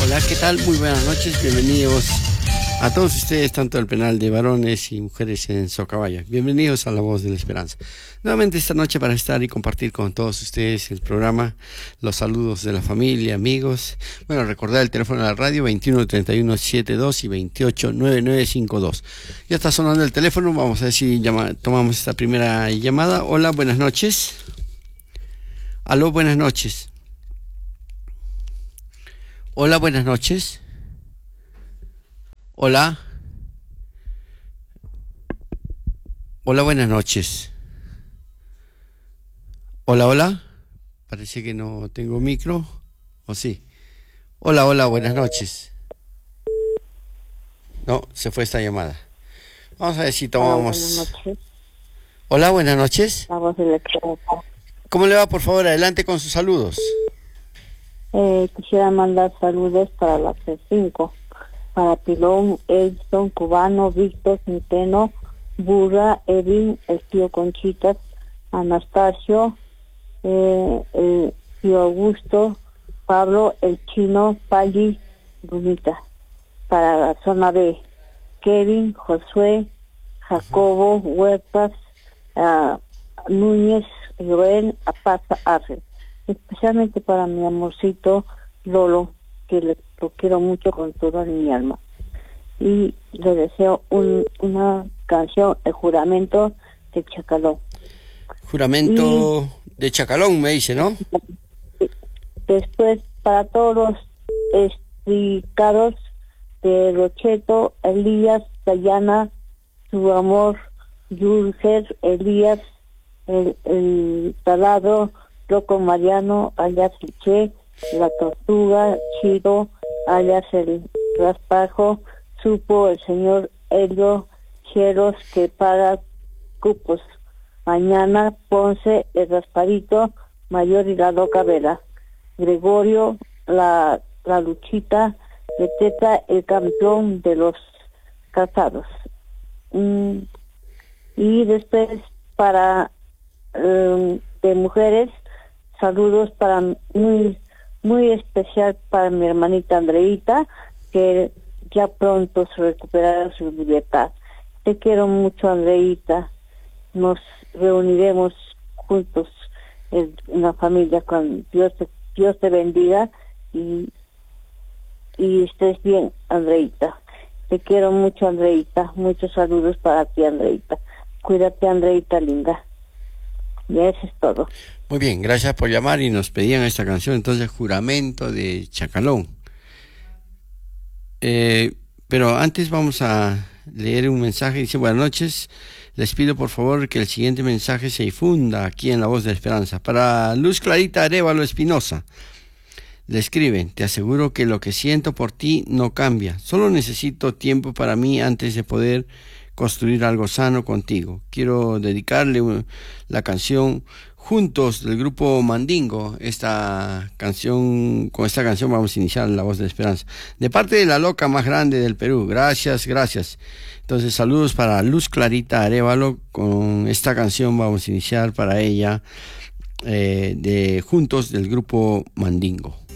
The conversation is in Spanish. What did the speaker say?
Hola, ¿qué tal? Muy buenas noches, bienvenidos a todos ustedes, tanto del penal de varones y mujeres en Socabaya. Bienvenidos a La Voz de la Esperanza. Nuevamente esta noche para estar y compartir con todos ustedes el programa, los saludos de la familia, amigos. Bueno, recordar el teléfono de la radio 213172 y 289952. Ya está sonando el teléfono, vamos a ver si tomamos esta primera llamada. Hola, buenas noches. Aló, buenas noches. Hola, buenas noches. Hola. Hola, buenas noches. Hola, hola. Parece que no tengo micro. ¿O sí? Hola, hola, buenas noches. No, se fue esta llamada. Vamos a ver si tomamos... Buenas noches. Hola, buenas noches. La Voz de la Esperanza. ¿Cómo le va? Por favor, adelante con sus saludos. Quisiera mandar saludos para la C5, para Pilón, Edson, Cubano, Víctor, Centeno, Burra, Edwin, el tío Conchitas, Anastasio, el tío Augusto, Pablo, el chino, Pali, Brunita. Para la zona B, Kevin, Josué, Jacobo, Huertas, Núñez, Joel, Apaza, Arre. Especialmente para mi amorcito Lolo, que lo quiero mucho con toda mi alma. Y le deseo una canción, El Juramento de Chacalón. Juramento de Chacalón, me dice, ¿no? Después, para todos los estricados de Rocheto, Elías, Dayana, su amor, Yurger, Elías, el taladro, Loco Mariano, alias Che, la tortuga, Chido, alias el raspajo, supo el señor Helio, Cheros que paga cupos, mañana Ponce, el raspadito, Mayor y la loca Vera, Gregorio, la Luchita, Beteta, el campeón de los casados. Y después para de mujeres, saludos para muy especial para mi hermanita Andreita, que ya pronto se recuperará su libertad. Te quiero mucho, Andreita. Nos reuniremos juntos en la familia cuando Dios te bendiga y estés bien, Andreita. Te quiero mucho, Andreita. Muchos saludos para ti, Andreita. Cuídate, Andreita linda. Y eso es todo. Muy bien, gracias por llamar y nos pedían esta canción, entonces, Juramento de Chacalón. Pero antes vamos a leer un mensaje, dice: buenas noches, les pido por favor que el siguiente mensaje se difunda aquí en La Voz de la Esperanza. Para Luz Clarita Arévalo Espinosa, le escriben: te aseguro que lo que siento por ti no cambia, solo necesito tiempo para mí antes de poder construir algo sano contigo. Quiero dedicarle la canción Juntos del grupo Mandingo. Con esta canción vamos a iniciar La Voz de la Esperanza. De parte de la loca más grande del Perú. Gracias, gracias. Entonces, saludos para Luz Clarita Arévalo. Con esta canción vamos a iniciar para ella de Juntos del grupo Mandingo.